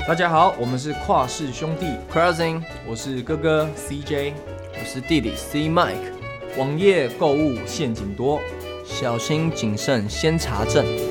大家好，我们是跨世兄弟 Crossing， 我是哥哥 CJ， 我是弟弟 C Mike。 网页购物陷阱多， 小心谨慎先查证。